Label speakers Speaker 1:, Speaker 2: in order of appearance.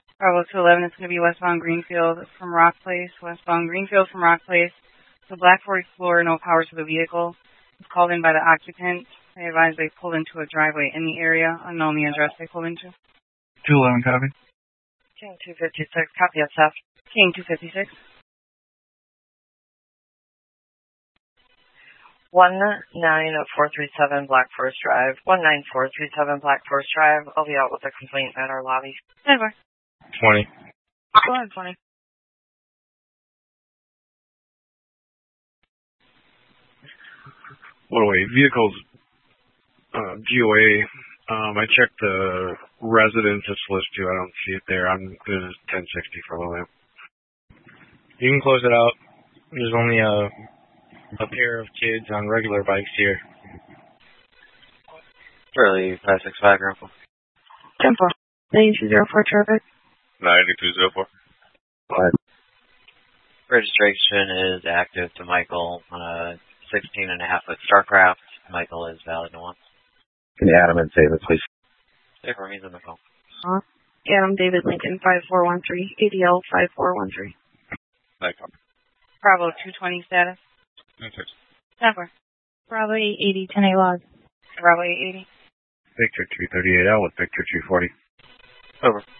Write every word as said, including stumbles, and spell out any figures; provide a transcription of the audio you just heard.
Speaker 1: Bravo two eleven, it's going to be westbound Greenfield from Rock Place. Westbound Greenfield from Rock Place. The Black Ford Explorer, no power to the vehicle. It's called in by the occupant. They advise they pulled into a driveway in the area, unknown the address they pulled into.
Speaker 2: two eleven, copy.
Speaker 3: King two fifty-six, copy of theft.
Speaker 1: King two fifty-six.
Speaker 3: one nine four three seven Black Forest Drive. one nine four three seven Black Forest Drive. I'll be out with a complaint at our lobby.
Speaker 1: Never.
Speaker 2: twenty.
Speaker 1: Go ahead, twenty.
Speaker 2: What away? Vehicles, uh, G O A. Um, I checked the residence it's listed to. I don't see it there. I'm good as ten sixty for low amp.
Speaker 4: You can close it out. There's only a, a pair of kids on regular bikes here.
Speaker 5: Charlie five six five, Grandpa.
Speaker 6: ten four. nine two zero four traffic.
Speaker 7: ninety-two zero four.
Speaker 5: What? Registration is active to Michael on a sixteen and a half foot Starcraft. Michael is valid to once.
Speaker 8: Can you add him and save it, please?
Speaker 5: Save for me in the call.
Speaker 6: Uh, Adam David Lincoln five four one three. A D L five four one three.
Speaker 7: Michael.
Speaker 1: Bravo two twenty status. Never.
Speaker 6: Bravo eight eighty, ten A log.
Speaker 1: Bravo eight eighty.
Speaker 2: Victor two thirty-eight L with Victor two forty.
Speaker 5: Over.